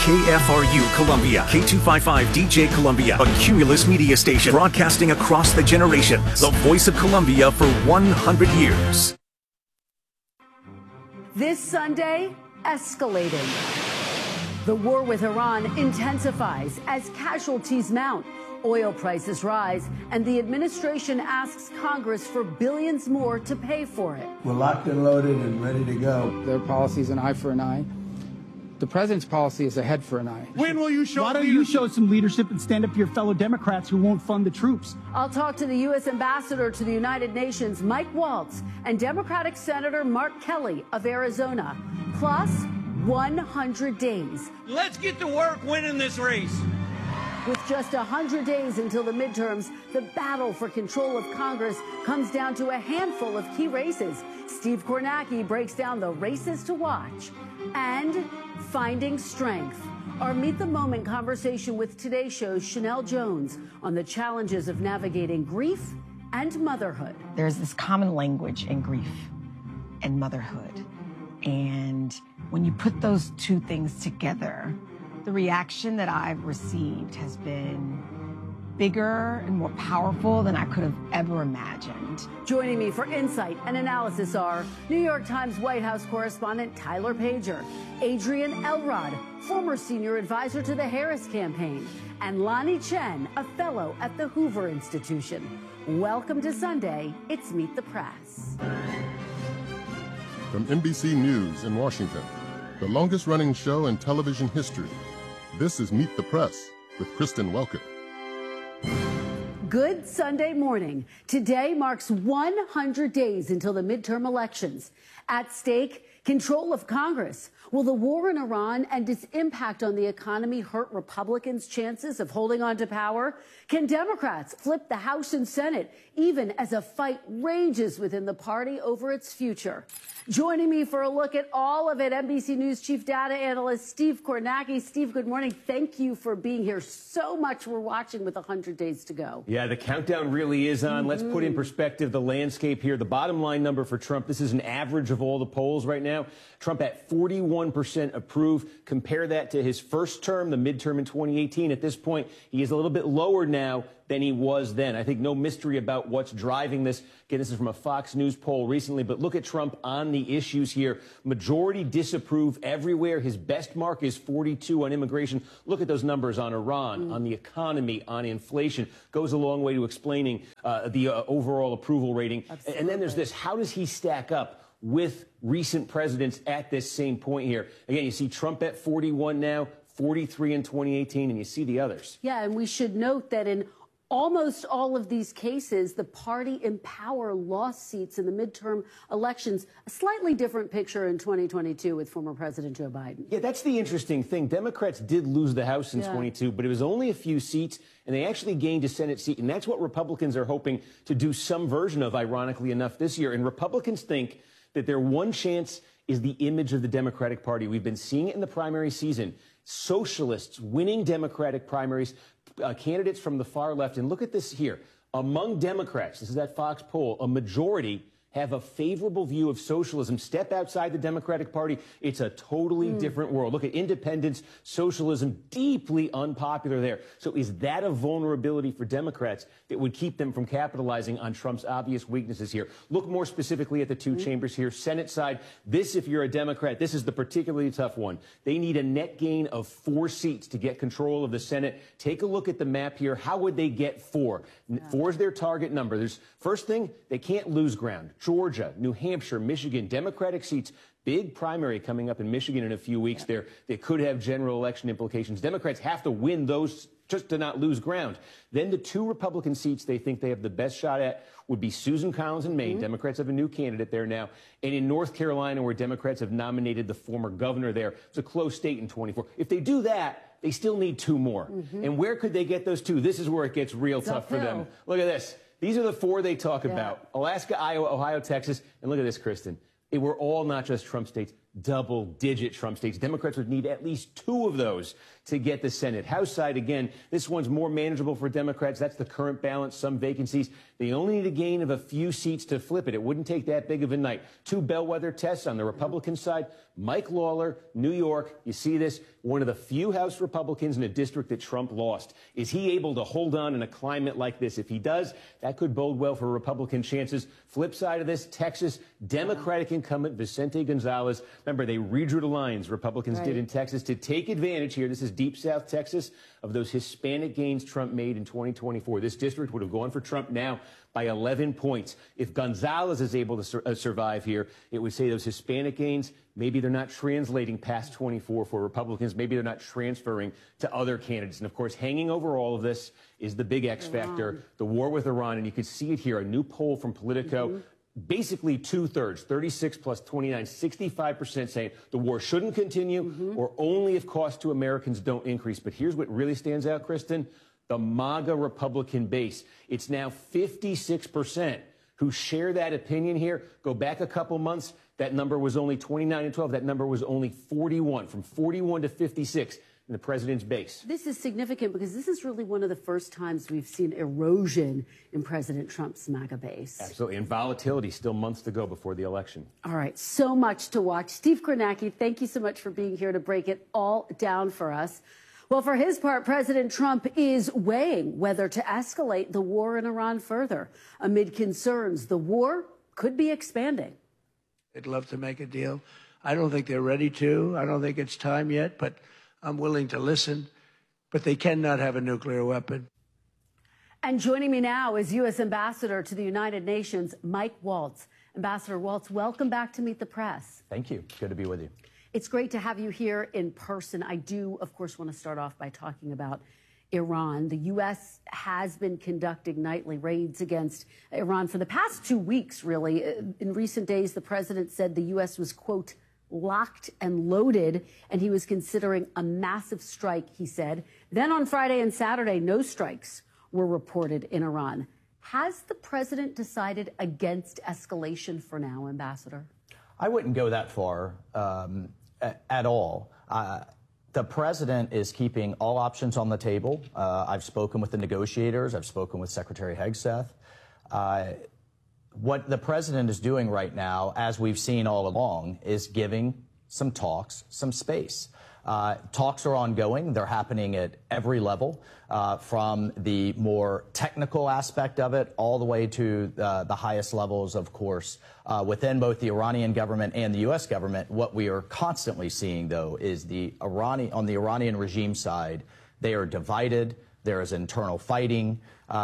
KFRU Columbia, K255DJ Columbia, a Cumulus media station broadcasting across the generations. The voice of Columbia for 100 years. This Sunday, escalating. The war with Iran intensifies as casualties mount. Oil prices rise, and the administration asks Congress for billions more to pay for it. We're locked and loaded and ready to go. Their policy is an eye for an eye. The president's policy is a head for an eye. When will you show Why don't you show some leadership and stand up to your fellow Democrats who won't fund the troops? I'll talk to the U.S. Ambassador to the United Nations, Mike Waltz, and Democratic Senator Mark Kelly of Arizona. Plus, 100 days. Let's get to work winning this race. With just 100 days until the midterms, the battle for control of Congress comes down to a handful of key races. Steve Kornacki breaks down the races to watch and finding strength. Our Meet the Moment conversation with Today Show's Chanel Jones on the challenges of navigating grief and motherhood. There's this common language in grief and motherhood. And when you put those two things together, the reaction that I've received has been bigger and more powerful than I could have ever imagined. Joining me for insight and analysis are New York Times White House correspondent Tyler Pager, Adrian Elrod, former senior advisor to the Harris campaign, and Lonnie Chen, a fellow at the Hoover Institution. Welcome to Sunday. It's Meet the Press. From NBC News in Washington, the longest-running show in television history, this is Meet the Press with Kristen Welker. Good Sunday morning. Today marks 100 days until the midterm elections. At stake, control of Congress. Will the war in Iran and its impact on the economy hurt Republicans' chances of holding on to power? Can Democrats flip the House and Senate, even as a fight rages within the party over its future? Joining me for a look at all of it, NBC News Chief Data Analyst Steve Kornacki. Steve, good morning. Thank you for being here. So much we're watching with 100 days to go. Yeah, the countdown really is on. Let's put in perspective the landscape here. The bottom line number for Trump, this is an average of all the polls right now. Trump at 41% approve. Compare that to his first term, the midterm in 2018. At this point, he is a little bit lower now than he was then. I think no mystery about what's driving this. Again, this is from a Fox News poll recently, but look at Trump on the issues here. Majority disapprove everywhere. His best mark is 42 on immigration. Look at those numbers on Iran, on the economy, on inflation. Goes a long way to explaining the overall approval rating. Absolutely. And then there's this, how does he stack up with recent presidents at this same point here? Again, you see Trump at 41 now, 43 in 2018, and you see the others. Yeah, and we should note that in almost all of these cases, the party in power lost seats in the midterm elections. A slightly different picture in 2022 with former President Joe Biden. Yeah, that's the interesting thing. Democrats did lose the House in 22, but it was only a few seats, and they actually gained a Senate seat. And that's what Republicans are hoping to do some version of, ironically enough, this year. And Republicans think that their one chance is the image of the Democratic Party. We've been seeing it in the primary season. Socialists winning Democratic primaries, candidates from the far left. And look at this here. Among Democrats, this is that Fox poll, a majority have a favorable view of socialism. Step outside the Democratic Party, it's a totally different world. Look at independence, socialism, deeply unpopular there. So is that a vulnerability for Democrats that would keep them from capitalizing on Trump's obvious weaknesses here? Look more specifically at the two chambers here. Senate side, this, if you're a Democrat, this is the particularly tough one. They need a net gain of 4 seats to get control of the Senate. Take a look at the map here. How would they get 4? 4 is their target number. There's first thing, they can't lose ground. Georgia, New Hampshire, Michigan, Democratic seats. Big primary coming up in Michigan in a few weeks there. They could have general election implications. Democrats have to win those just to not lose ground. Then the 2 Republican seats they think they have the best shot at would be Susan Collins in Maine. Democrats have a new candidate there now. And in North Carolina, where Democrats have nominated the former governor there. It's a close state in 24. If they do that, they still need 2 more. And where could they get those 2? This is where it gets real tough for them. Look at this. These are the 4 they talk about. Alaska, Iowa, Ohio, Texas. And look at this, Kristen. They were all not just Trump states, double-digit Trump states. Democrats would need at least 2 of those to get the Senate. House side, again, this one's more manageable for Democrats. That's the current balance, some vacancies. They only need a gain of a few seats to flip it. It wouldn't take that big of a night. 2 bellwether tests on the Republican side. Mike Lawler, New York, you see this, one of the few House Republicans in a district that Trump lost. Is he able to hold on in a climate like this? If he does, that could bode well for Republican chances. Flip side of this, Texas, Democratic incumbent Vicente Gonzalez. Remember, they redrew the lines, Republicans did in Texas, to take advantage here. This is Deep South Texas, of those Hispanic gains Trump made in 2024. This district would have gone for Trump now by 11 points. If Gonzalez is able to survive here, it would say those Hispanic gains, maybe they're not translating past 24 for Republicans. Maybe they're not transferring to other candidates. And, of course, hanging over all of this is the big X factor, the war with Iran. And you can see it here, a new poll from Politico. Basically two-thirds, 36 plus 29, 65% saying the war shouldn't continue or only if costs to Americans don't increase. But here's what really stands out, Kristen. The MAGA Republican base. It's now 56% who share that opinion here. Go back a couple months, that number was only 29 and 12. That number was only 41, from 41 to 56 in the president's base. This is significant because this is really one of the first times we've seen erosion in President Trump's MAGA base. Absolutely, and volatility, still months to go before the election. All right, so much to watch. Steve Kornacki, thank you so much for being here to break it all down for us. Well, for his part, President Trump is weighing whether to escalate the war in Iran further. Amid concerns, the war could be expanding. They'd love to make a deal. I don't think they're ready to. I don't think it's time yet, but I'm willing to listen. But they cannot have a nuclear weapon. And joining me now is U.S. Ambassador to the United Nations, Mike Waltz. Ambassador Waltz, welcome back to Meet the Press. Thank you. Good to be with you. It's great to have you here in person. I do, of course, want to start off by talking about Iran. The U.S. has been conducting nightly raids against Iran for the past 2 weeks, really. In recent days, the president said the U.S. was, quote, locked and loaded, and he was considering a massive strike, he said. Then on Friday and Saturday, no strikes were reported in Iran. Has the president decided against escalation for now, Ambassador? I wouldn't go that far at all. The president is keeping all options on the table. I've spoken with the negotiators. I've spoken with Secretary Hegseth. What the president is doing right now, as we've seen all along, is giving some talks some space. Talks are ongoing. They're happening at every level, from the more technical aspect of it all the way to the highest levels, of course, within both the Iranian government and the U.S. government. What we are constantly seeing, though, is on the Iranian regime side, they are divided. There is internal fighting.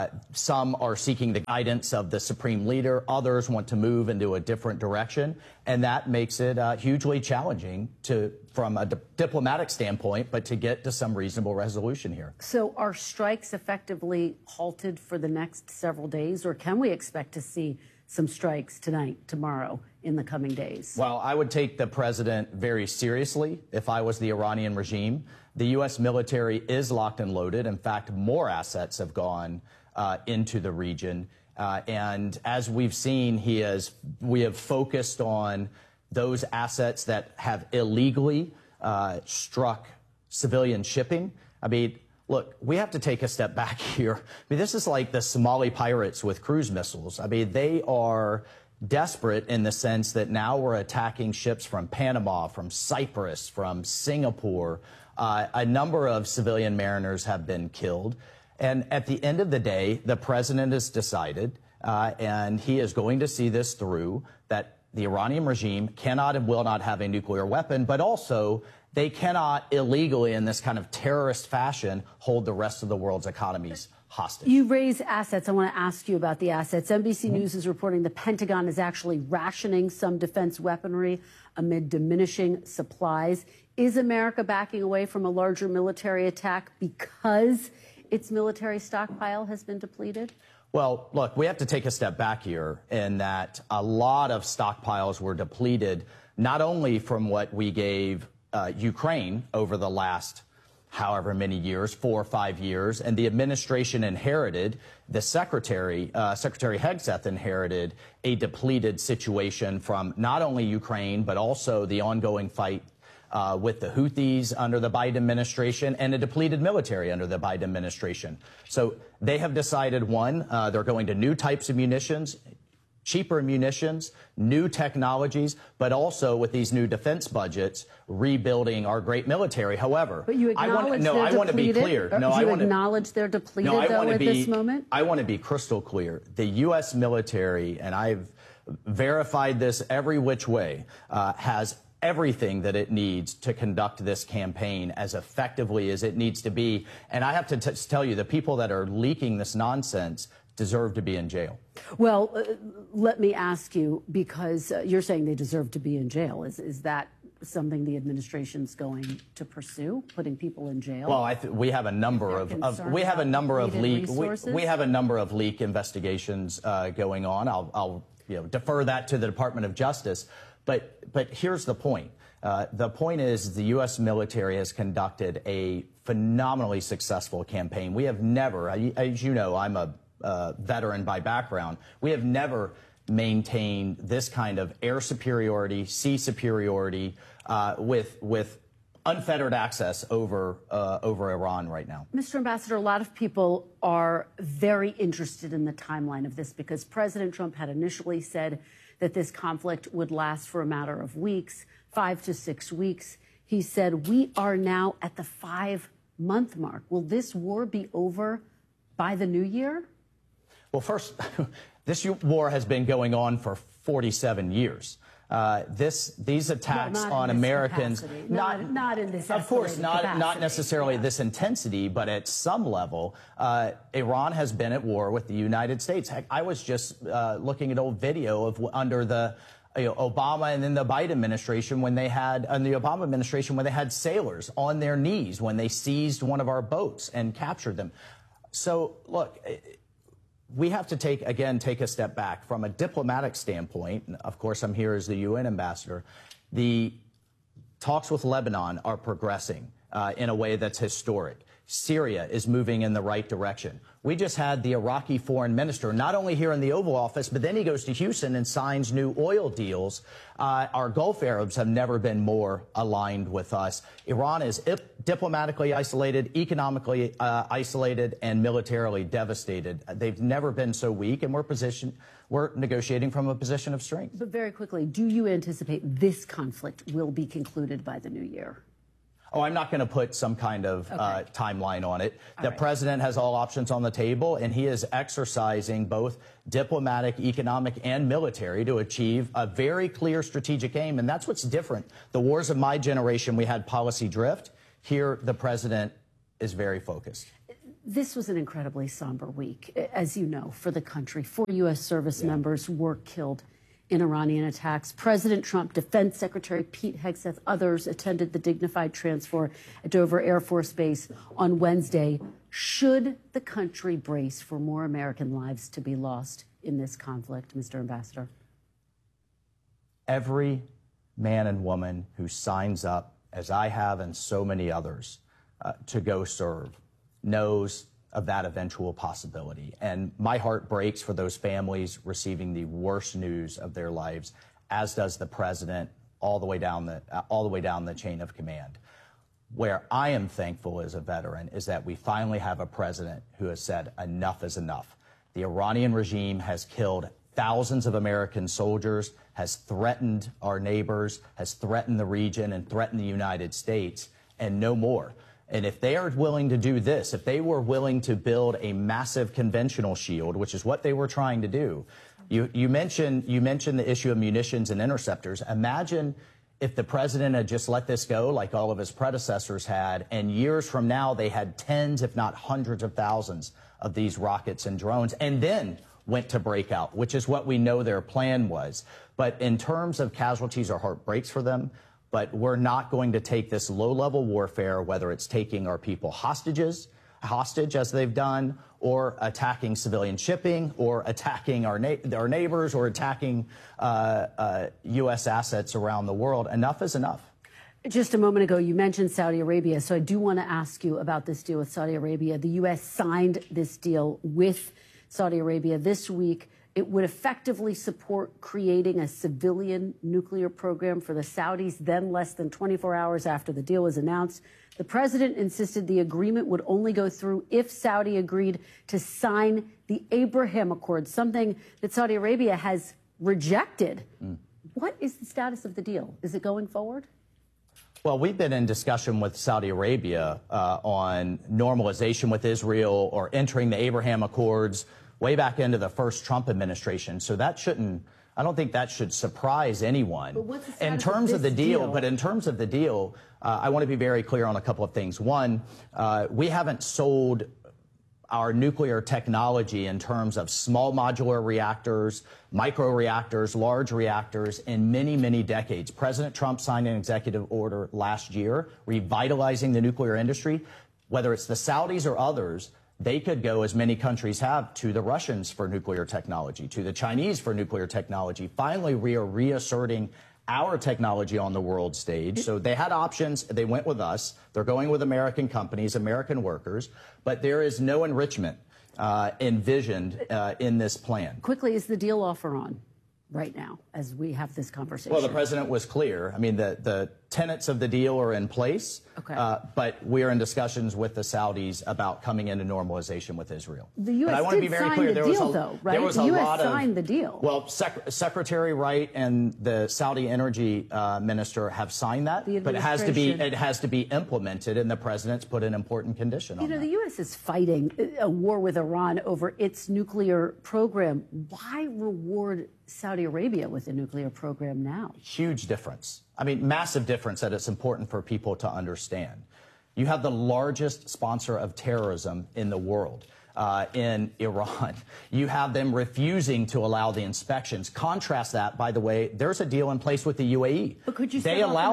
Some are seeking the guidance of the supreme leader. Others want to move into a different direction. And that makes it hugely challenging from a diplomatic standpoint, but to get to some reasonable resolution here. So are strikes effectively halted for the next several days, or can we expect to see some strikes tonight, tomorrow, in the coming days? Well, I would take the president very seriously if I was the Iranian regime. The U.S. military is locked and loaded. In fact, more assets have gone into the region. And as we've seen, we have focused on those assets that have illegally struck civilian shipping. I mean, look, we have to take a step back here. I mean, this is like the Somali pirates with cruise missiles. I mean, they are desperate in the sense that now we're attacking ships from Panama, from Cyprus, from Singapore. A number of civilian mariners have been killed. And at the end of the day, the president has decided, and he is going to see this through, that the Iranian regime cannot and will not have a nuclear weapon, but also they cannot illegally, in this kind of terrorist fashion, hold the rest of the world's economies hostage. You raise assets. I want to ask you about the assets. NBC News is reporting the Pentagon is actually rationing some defense weaponry amid diminishing supplies. Is America backing away from a larger military attack because its military stockpile has been depleted? Well, look, we have to take a step back here in that a lot of stockpiles were depleted, not only from what we gave Ukraine over the last however many years, 4 or 5 years, and the administration inherited, the Secretary Hegseth inherited a depleted situation from not only Ukraine, but also the ongoing fight with the Houthis under the Biden administration and a depleted military under the Biden administration. So they have decided, one, they're going to new types of munitions, cheaper munitions, new technologies, but also with these new defense budgets, rebuilding our great military. However, but you acknowledge I want to be clear. No, I want to acknowledge they're depleted though at this moment. I want to be crystal clear. The U.S. military, and I've verified this every which way, has everything that it needs to conduct this campaign as effectively as it needs to be. And I have to tell you, the people that are leaking this nonsense deserve to be in jail. Well, let me ask you, because you're saying they deserve to be in jail. Is that something the administration's going to pursue, putting people in jail? Well, we have a number of leak investigations going on. I'll defer that to the Department of Justice. But here's the point. The point is the U.S. military has conducted a phenomenally successful campaign. We have never, as you know, I'm a veteran by background. We have never maintained this kind of air superiority, sea superiority, with unfettered access over Iran right now. Mr. Ambassador, a lot of people are very interested in the timeline of this because President Trump had initially said that this conflict would last for a matter of weeks, 5 to 6 weeks. He said, we are now at the 5-month mark. Will this war be over by the new year? Well, first, this war has been going on for 47 years. These attacks on Americans, not in this, of course, not necessarily this intensity, but at some level, Iran has been at war with the United States. Heck, I was just looking at old video of under the Obama and then the Biden administration when they had, the Obama administration when they had sailors on their knees when they seized one of our boats and captured them. So look. We have to take a step back. From a diplomatic standpoint, of course, I'm here as the UN ambassador, the talks with Lebanon are progressing in a way that's historic. Syria is moving in the right direction. We just had the Iraqi foreign minister, not only here in the Oval Office, but then he goes to Houston and signs new oil deals. Our Gulf Arabs have never been more aligned with us. Iran is diplomatically isolated, economically isolated, and militarily devastated. They've never been so weak, and we're negotiating from a position of strength. But very quickly, do you anticipate this conflict will be concluded by the new year? Oh, I'm not going to put some kind of timeline on it. The president has all options on the table, and he is exercising both diplomatic, economic, and military to achieve a very clear strategic aim. And that's what's different. The wars of my generation, we had policy drift. Here, the president is very focused. This was an incredibly somber week, as you know, for the country. 4 U.S. service members were killed in Iranian attacks. President Trump, Defense Secretary Pete Hegseth, others attended the dignified transfer at Dover Air Force Base on Wednesday. Should the country brace for more American lives to be lost in this conflict, Mr. Ambassador? Every man and woman who signs up, as I have and so many others, to go serve knows of that eventual possibility. And my heart breaks for those families receiving the worst news of their lives, as does the president, all the way down the chain of command. Where I am thankful as a veteran is that we finally have a president who has said enough is enough. The Iranian regime has killed thousands of American soldiers, has threatened our neighbors, has threatened the region and threatened the United States, and no more. And if they are willing to do this, if they were willing to build a massive conventional shield, which is what they were trying to do, you mentioned the issue of munitions and interceptors. Imagine if the president had just let this go like all of his predecessors had, and years from now they had tens, if not hundreds of thousands of these rockets and drones, and then went to breakout, which is what we know their plan was. But in terms of casualties, our heart breaks for them. But we're not going to take this low-level warfare, whether it's taking our people hostage as they've done, or attacking civilian shipping, or attacking our neighbors, or attacking U.S. assets around the world. Enough is enough. Just a moment ago, you mentioned Saudi Arabia, so I do want to ask you about this deal with Saudi Arabia. The U.S. signed this deal with Saudi Arabia this week. It would effectively support creating a civilian nuclear program for the Saudis. Then, less than 24 hours after the deal was announced, the president insisted the agreement would only go through if Saudi agreed to sign the Abraham Accords, something that Saudi Arabia has rejected. What is the status of the deal? Is it going forward? Well, we've been in discussion with Saudi Arabia on normalization with Israel or entering the Abraham Accords way back into the first Trump administration. So that shouldn't, I don't think that should surprise anyone. But what's the status in terms of the this deal, deal? But in terms of the deal, I want to be very clear on a couple of things. One, we haven't sold our nuclear technology in terms of small modular reactors, micro reactors, large reactors in many, many decades. President Trump signed an executive order last year revitalizing the nuclear industry. Whether it's the Saudis or others, they could go, as many countries have, to the Russians for nuclear technology, to the Chinese for nuclear technology. Finally, we are reasserting our technology on the world stage. So they had options. They went with us. They're going with American companies, American workers. But there is no enrichment envisioned in this plan. Quickly, is the deal off or on right now as we have this conversation? Well, the president was clear. I mean, the tenets of the deal are in place, but we are in discussions with the Saudis about coming into normalization with Israel. The U.S. I want to be did very sign clear. the deal, though, right? There was The a U.S. lot signed the deal. Well, Secretary Wright and the Saudi energy minister have signed that, but it has to be implemented, and the president's put an important condition on that. The U.S. is fighting a war with Iran over its nuclear program. Why reward Saudi Arabia with a nuclear program now? Huge difference. I mean, massive difference that it's important for people to understand. You have the largest sponsor of terrorism in the world. In Iran. You have them refusing to allow the inspections. Contrast that, by the way, there's a deal in place with the UAE. But could you They allow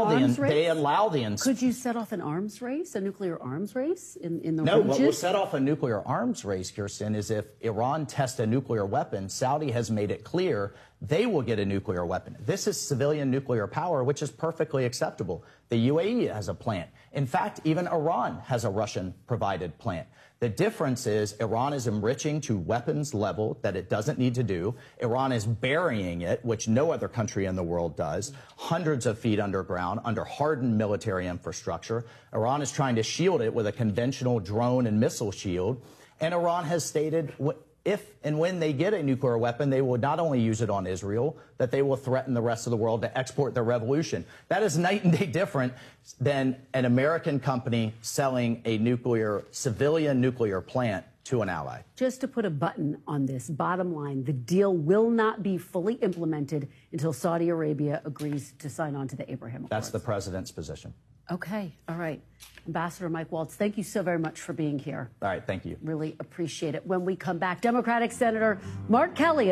the Could you set off an arms race, a nuclear arms race in the region? No, what will set off a nuclear arms race, Kirsten, is if Iran tests a nuclear weapon, Saudi has made it clear they will get a nuclear weapon. This is civilian nuclear power, which is perfectly acceptable. The UAE has a plant. In fact, even Iran has a Russian-provided plant. The difference is Iran is enriching to weapons level that it doesn't need to do. Iran is burying it, which no other country in the world does, hundreds of feet underground, under hardened military infrastructure. Iran is trying to shield it with a conventional drone and missile shield. And Iran has stated if and when they get a nuclear weapon, they will not only use it on Israel, that they will threaten the rest of the world to export their revolution. That is night and day different than an American company selling a civilian nuclear plant to an ally. Just to put a button on this, bottom line, the deal will not be fully implemented until Saudi Arabia agrees to sign on to the Abraham Accords. That's the president's position. Okay. All right. Ambassador Mike Waltz, thank you so very much for being here. All right. Thank you. Really appreciate it. When we come back, Democratic Senator Mark Kelly